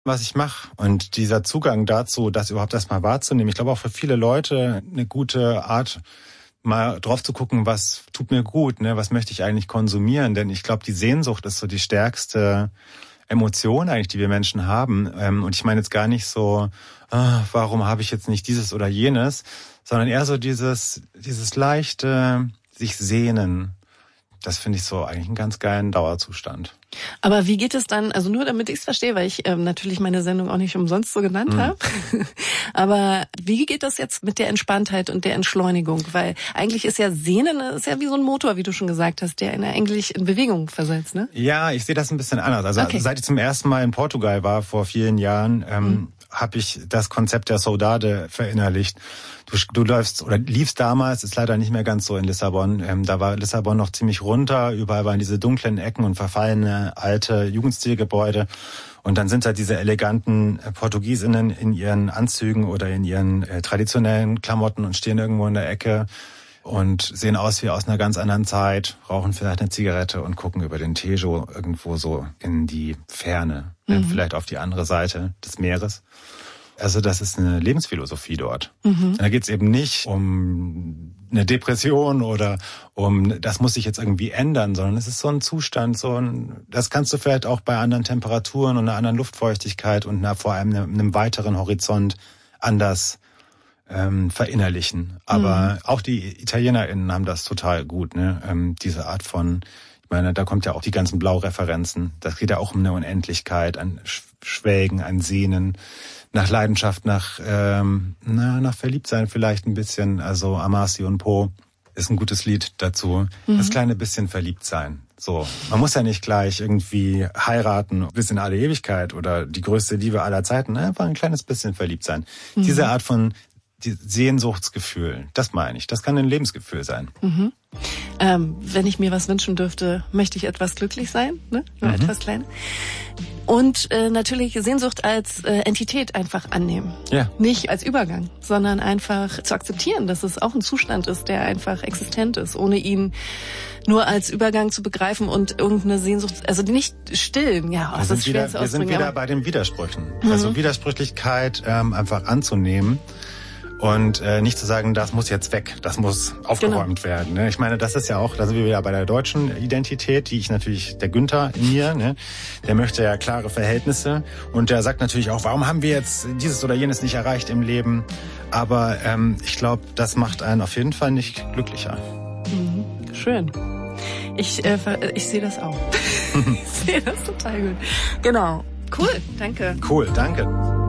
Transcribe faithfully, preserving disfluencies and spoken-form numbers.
was ich mache. Und dieser Zugang dazu, das überhaupt erstmal wahrzunehmen, ich glaube auch für viele Leute eine gute Art, mal drauf zu gucken, was tut mir gut, ne? Was möchte ich eigentlich konsumieren? Denn ich glaube, die Sehnsucht ist so die stärkste Emotion eigentlich, die wir Menschen haben. Und ich meine jetzt gar nicht so, oh, warum habe ich jetzt nicht dieses oder jenes, sondern eher so dieses, dieses leichte sich sehnen. Das finde ich so eigentlich einen ganz geilen Dauerzustand. Aber wie geht es dann, also nur damit ich es verstehe, weil ich ähm, natürlich meine Sendung auch nicht umsonst so genannt mhm. habe, aber wie geht das jetzt mit der Entspanntheit und der Entschleunigung? Weil eigentlich ist ja Sehnen, ist ja wie so ein Motor, wie du schon gesagt hast, der in eigentlich in Bewegung versetzt, ne? Ja, ich sehe das ein bisschen anders. Also okay. Seit ich zum ersten Mal in Portugal war, vor vielen Jahren, ähm, mhm. habe ich das Konzept der Saudade verinnerlicht. Du, du läufst oder liefst damals, ist leider nicht mehr ganz so in Lissabon. Ähm, da war Lissabon noch ziemlich runter, überall waren diese dunklen Ecken und verfallene alte Jugendstilgebäude. Und dann sind da diese eleganten Portugiesinnen in ihren Anzügen oder in ihren äh, traditionellen Klamotten und stehen irgendwo in der Ecke und sehen aus wie aus einer ganz anderen Zeit, rauchen vielleicht eine Zigarette und gucken über den Tejo irgendwo so in die Ferne, mhm. ne, vielleicht auf die andere Seite des Meeres. Also das ist eine Lebensphilosophie dort. Mhm. Da geht es eben nicht um eine Depression oder um, das muss sich jetzt irgendwie ändern, sondern es ist so ein Zustand, so ein, das kannst du vielleicht auch bei anderen Temperaturen und einer anderen Luftfeuchtigkeit und einer, vor allem einem, einem weiteren Horizont anders ähm, verinnerlichen. Aber mhm. auch die ItalienerInnen haben das total gut, ne? Ähm, diese Art von, ich meine, da kommt ja auch die ganzen Blau-Referenzen. Das geht ja auch um eine Unendlichkeit, ein Schwelgen, ein Sehnen, nach Leidenschaft, nach ähm, na, nach Verliebtsein vielleicht ein bisschen. Also Amarsi und Po ist ein gutes Lied dazu. Mhm. Das kleine bisschen Verliebtsein. So, man muss ja nicht gleich irgendwie heiraten bis in alle Ewigkeit oder die größte Liebe aller Zeiten. Einfach ein kleines bisschen verliebt sein. Mhm. Diese Art von die Sehnsuchtsgefühl, das meine ich. Das kann ein Lebensgefühl sein. Mhm. Ähm, wenn ich mir was wünschen dürfte, möchte ich etwas glücklich sein, ne? Nur mhm. etwas klein. Und äh, natürlich Sehnsucht als äh, Entität einfach annehmen. Ja. Nicht als Übergang, sondern einfach zu akzeptieren, dass es auch ein Zustand ist, der einfach existent ist, ohne ihn nur als Übergang zu begreifen und irgendeine Sehnsucht, also nicht stillen. Ja, das ist schwer wieder, zu ausdrücken. Wir sind wieder bei den Widersprüchen. Mhm. Also Widersprüchlichkeit ähm, einfach anzunehmen. Und äh, nicht zu sagen, das muss jetzt weg, das muss aufgeräumt genau. werden. Ne? Ich meine, das ist ja auch, da sind wir wieder bei der deutschen Identität, die ich natürlich, der Günther in mir, ne? Der möchte ja klare Verhältnisse. Und der sagt natürlich auch, warum haben wir jetzt dieses oder jenes nicht erreicht im Leben? Aber ähm, ich glaube, das macht einen auf jeden Fall nicht glücklicher. Mhm. Schön. Ich, äh, ich sehe das auch. Ich sehe das total gut. Genau. Cool, danke. Cool, danke.